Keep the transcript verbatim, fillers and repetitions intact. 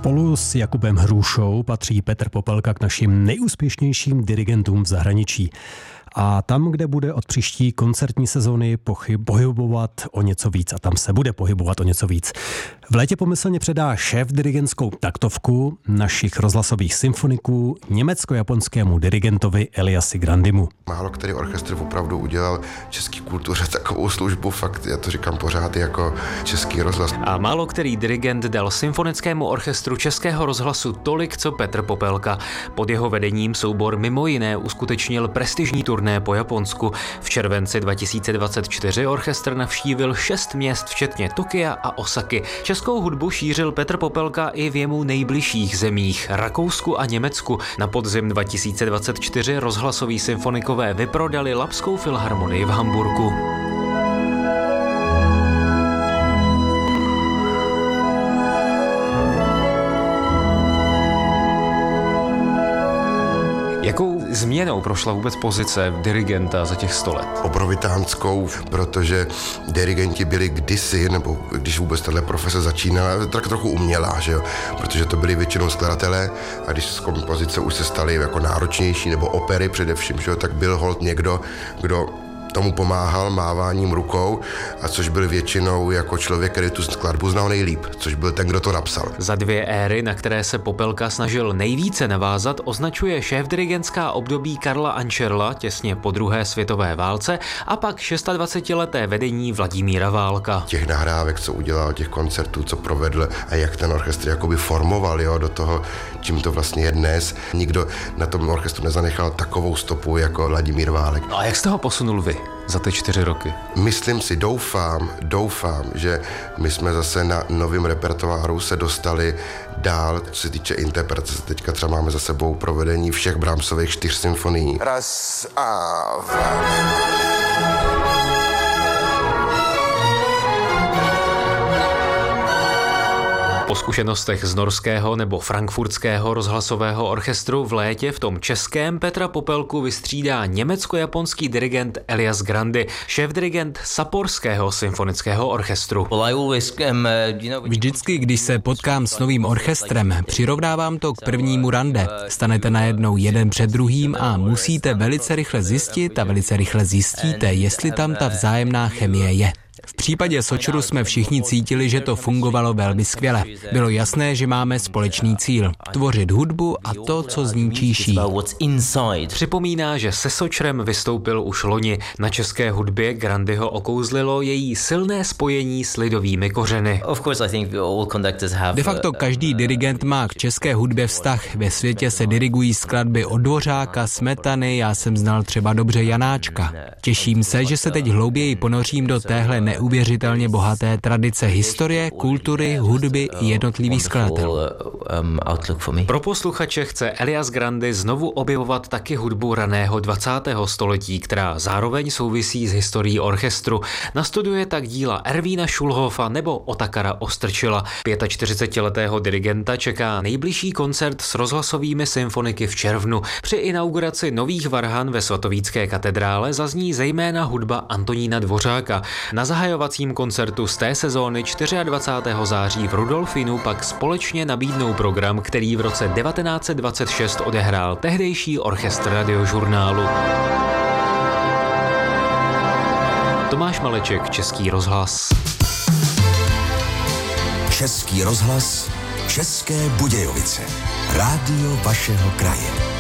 Spolu s Jakubem Hrušou patří Petr Popelka k našim nejúspěšnějším dirigentům v zahraničí. A tam, kde bude od příští koncertní sezóny pochyb, pohybovat o něco víc, a tam se bude pohybovat o něco víc. V létě pomyslně předá šéf dirigentskou taktovku našich rozhlasových symfoniků německo-japonskému dirigentovi Eliasi Grandimu. Málo který orchestr opravdu udělal český kultuře takovou službu, fakt, já to říkám pořád, jako Český rozhlas. A málo který dirigent dal symfonickému orchestru Českého rozhlasu tolik, co Petr Popelka. Pod jeho vedením soubor mimo jiné uskutečnil prestižní turné po Japonsku. V červenci dva tisíce dvacet čtyři orchestr navštívil šest měst, včetně Tokia a Osaky. Českou hudbu šířil Petr Popelka i v jemu nejbližších zemích, Rakousku a Německu. Na podzim dva tisíce dvacet čtyři rozhlasoví symfonikové vyprodali Lapskou filharmonii v Hamburku. Jakou změnou prošla vůbec pozice dirigenta za těch sto let? Obrovitánskou, protože dirigenti byli kdysi, nebo když vůbec tato profese začínala, tak trochu umělá, že jo? Protože to byli většinou skladatelé a když z kompozice už se staly jako náročnější, nebo opery především, že jo? Tak byl holt někdo, kdo tomu pomáhal máváním rukou, a což byl většinou jako člověk, který tu skladbu znal nejlíp, což byl ten, kdo to napsal. Za dvě éry, na které se Popelka snažil nejvíce navázat, označuje šéfdirigentská období Karla Ančerla těsně po druhé světové válce a pak dvacetišestileté vedení Vladimíra Válka. Těch nahrávek, co udělal, těch koncertů, co provedl a jak ten orchestr jakoby formoval, jo, do toho, čím to vlastně je dnes. Nikdo na tom orchestru nezanechal takovou stopu jako Vladimír Válek. A jak jste ho posunul vy za ty čtyři roky? Myslím si, doufám, doufám, že my jsme zase na novém repertoáru se dostali dál, co se týče interpretace. Teďka třeba máme za sebou provedení všech Brahmsových čtyř symfonií. Raz a Po zkušenostech z norského nebo frankfurtského rozhlasového orchestru v létě v tom českém Petra Popelku vystřídá německo-japonský dirigent Elias Grandi, šéfdirigent Saporského symfonického orchestru. Vždycky, když se potkám s novým orchestrem, přirovnávám to k prvnímu rande. Stanete najednou jeden před druhým a musíte velice rychle zjistit a velice rychle zjistíte, jestli tam ta vzájemná chemie je. V případě Sočuru jsme všichni cítili, že to fungovalo velmi skvěle. Bylo jasné, že máme společný cíl – tvořit hudbu a to, co z ní číší. Připomíná, že se Sočrem vystoupil už loni. Na české hudbě Grandiho okouzlilo její silné spojení s lidovými kořeny. De facto každý dirigent má k české hudbě vztah. Ve světě se dirigují skladby od Dvořáka, Smetany, já jsem znal třeba dobře Janáčka. Těším se, že se teď hlouběji ponořím do téhle neuvěřitelně bohaté tradice historie, kultury, hudby i jednotlivých skladatelů. Pro posluchače chce Elias Grandi znovu objevovat taky hudbu raného dvacátého století, která zároveň souvisí s historií orchestru. Nastuduje tak díla Ervína Schulhofa nebo Otakara Ostrčila. čtyřicetiletého dirigenta čeká nejbližší koncert s rozhlasovými symfoniky v červnu. Při inauguraci nových varhan ve Svatovícké katedrále zazní zejména hudba Antonína Dvořáka. Na zahajovacím koncertu z té sezóny dvacátého čtvrtého září v Rudolfinu pak společně nabídnou program, který v roce devatenáct set dvacet šest odehrál tehdejší orchestr Radiožurnálu. Tomáš Maleček, Český rozhlas. Český rozhlas, České Budějovice. Rádio vašeho kraje.